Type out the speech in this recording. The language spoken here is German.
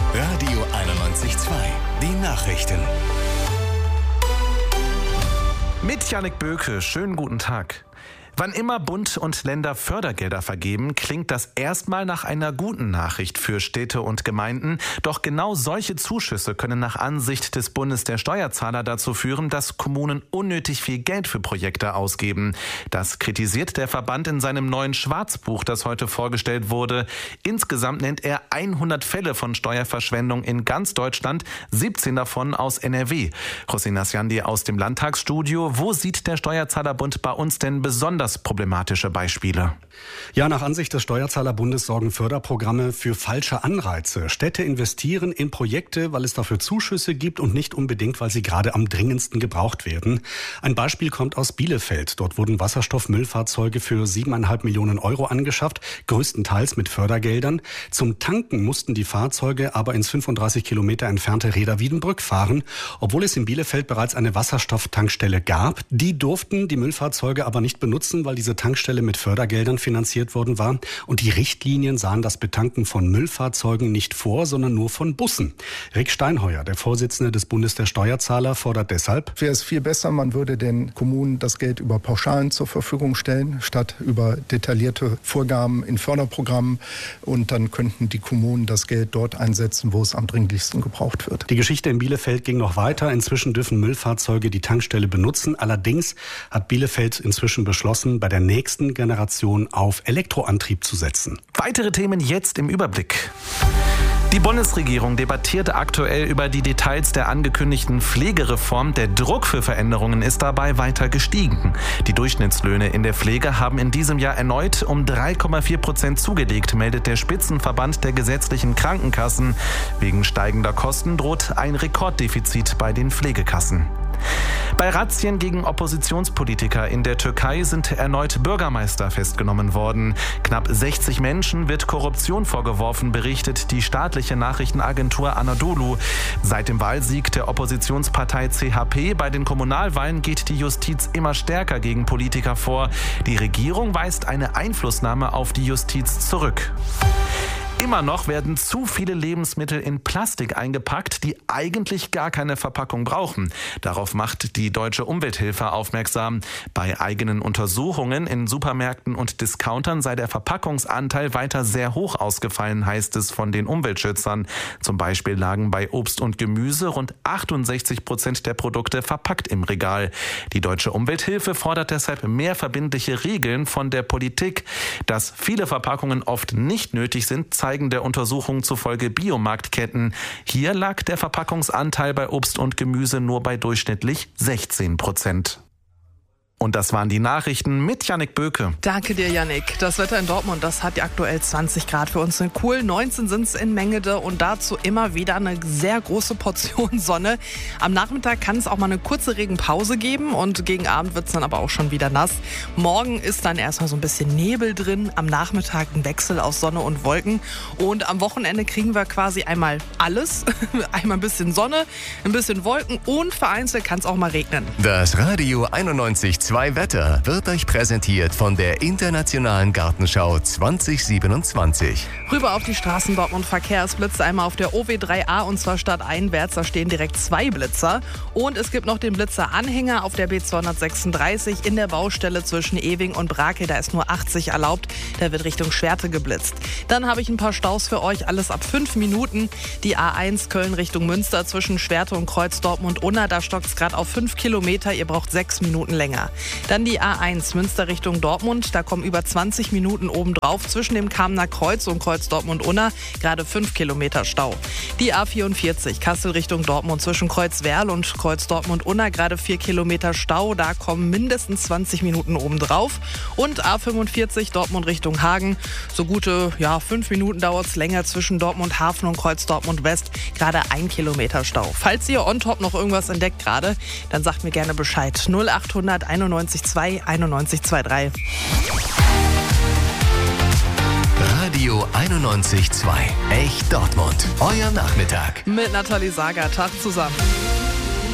Radio 91.2. Die Nachrichten. Mit Jannik Böke, schönen guten Tag. Wann immer Bund und Länder Fördergelder vergeben, klingt das erstmal nach einer guten Nachricht für Städte und Gemeinden. Doch genau solche Zuschüsse können nach Ansicht des Bundes der Steuerzahler dazu führen, dass Kommunen unnötig viel Geld für Projekte ausgeben. Das kritisiert der Verband in seinem neuen Schwarzbuch, das heute vorgestellt wurde. Insgesamt nennt er 100 Fälle von Steuerverschwendung in ganz Deutschland, 17 davon aus NRW. Hossein Asjandi aus dem Landtagsstudio. Wo sieht der Steuerzahlerbund bei uns denn besonders problematische Beispiele? Ja, nach Ansicht des Steuerzahlerbundes sorgen Förderprogramme für falsche Anreize. Städte investieren in Projekte, weil es dafür Zuschüsse gibt und nicht unbedingt, weil sie gerade am dringendsten gebraucht werden. Ein Beispiel kommt aus Bielefeld. Dort wurden Wasserstoffmüllfahrzeuge für 7,5 Millionen Euro angeschafft, größtenteils mit Fördergeldern. Zum Tanken mussten die Fahrzeuge aber ins 35 Kilometer entfernte Reda-Wiedenbrück fahren, obwohl es in Bielefeld bereits eine Wasserstofftankstelle gab. Die durften die Müllfahrzeuge aber nicht benutzen, weil diese Tankstelle mit Fördergeldern finanziert worden war. Und die Richtlinien sahen das Betanken von Müllfahrzeugen nicht vor, sondern nur von Bussen. Rick Steinheuer, der Vorsitzende des Bundes der Steuerzahler, fordert deshalb: Wäre es viel besser, man würde den Kommunen das Geld über Pauschalen zur Verfügung stellen, statt über detaillierte Vorgaben in Förderprogrammen. Und dann könnten die Kommunen das Geld dort einsetzen, wo es am dringlichsten gebraucht wird. Die Geschichte in Bielefeld ging noch weiter. Inzwischen dürfen Müllfahrzeuge die Tankstelle benutzen. Allerdings hat Bielefeld inzwischen beschlossen, bei der nächsten Generation auf Elektroantrieb zu setzen. Weitere Themen jetzt im Überblick. Die Bundesregierung debattiert aktuell über die Details der angekündigten Pflegereform. Der Druck für Veränderungen ist dabei weiter gestiegen. Die Durchschnittslöhne in der Pflege haben in diesem Jahr erneut um 3,4% zugelegt, meldet der Spitzenverband der gesetzlichen Krankenkassen. Wegen steigender Kosten droht ein Rekorddefizit bei den Pflegekassen. Bei Razzien gegen Oppositionspolitiker in der Türkei sind erneut Bürgermeister festgenommen worden. Knapp 60 Menschen wird Korruption vorgeworfen, berichtet die staatliche Nachrichtenagentur Anadolu. Seit dem Wahlsieg der Oppositionspartei CHP bei den Kommunalwahlen geht die Justiz immer stärker gegen Politiker vor. Die Regierung weist eine Einflussnahme auf die Justiz zurück. Immer noch werden zu viele Lebensmittel in Plastik eingepackt, die eigentlich gar keine Verpackung brauchen. Darauf macht die Deutsche Umwelthilfe aufmerksam. Bei eigenen Untersuchungen in Supermärkten und Discountern sei der Verpackungsanteil weiter sehr hoch ausgefallen, heißt es von den Umweltschützern. Zum Beispiel lagen bei Obst und Gemüse rund 68% der Produkte verpackt im Regal. Die Deutsche Umwelthilfe fordert deshalb mehr verbindliche Regeln von der Politik. Dass viele Verpackungen oft nicht nötig sind, zeigen der Untersuchung zufolge Biomarktketten. Hier lag der Verpackungsanteil bei Obst und Gemüse nur bei durchschnittlich 16%. Und das waren die Nachrichten mit Jannik Böke. Danke dir, Jannik. Das Wetter in Dortmund, das hat ja aktuell 20 Grad für uns. Cool, 19 sind es in Mengede und dazu immer wieder eine sehr große Portion Sonne. Am Nachmittag kann es auch mal eine kurze Regenpause geben und gegen Abend wird es dann aber auch schon wieder nass. Morgen ist dann erstmal so ein bisschen Nebel drin, am Nachmittag ein Wechsel aus Sonne und Wolken und am Wochenende kriegen wir quasi einmal alles. Einmal ein bisschen Sonne, ein bisschen Wolken und vereinzelt kann es auch mal regnen. Das Radio 91.2 Wetter wird euch präsentiert von der Internationalen Gartenschau 2027. Rüber auf die Straßen Dortmund Verkehrsblitze, einmal auf der OW3A und zwar stadteinwärts, da stehen direkt 2 Blitzer. Und es gibt noch den Blitzer-Anhänger auf der B236 in der Baustelle zwischen Ewing und Brakel, da ist nur 80 erlaubt, da wird Richtung Schwerte geblitzt. Dann habe ich ein paar Staus für euch, alles ab 5 Minuten. Die A1 Köln Richtung Münster zwischen Schwerte und Kreuz Dortmund-Unna, da stockt es gerade auf 5 Kilometer, ihr braucht 6 Minuten länger. Dann die A1 Münster Richtung Dortmund, da kommen über 20 Minuten obendrauf zwischen dem Kamener Kreuz und Kreuz Dortmund-Unna, gerade 5 Kilometer Stau. Die A44 Kassel Richtung Dortmund zwischen Kreuz-Werl und Kreuz Dortmund-Unna, gerade 4 Kilometer Stau, da kommen mindestens 20 Minuten obendrauf. Und A45 Dortmund Richtung Hagen, so gute 5 Minuten dauert es länger zwischen Dortmund Hafen und Kreuz Dortmund West, gerade 1 Kilometer Stau. Falls ihr on top noch irgendwas entdeckt gerade, dann sagt mir gerne Bescheid. 0800 91.2 91.23. Radio 91.2. Echt Dortmund. Euer Nachmittag. Mit Nathalie Sager. Tag zusammen.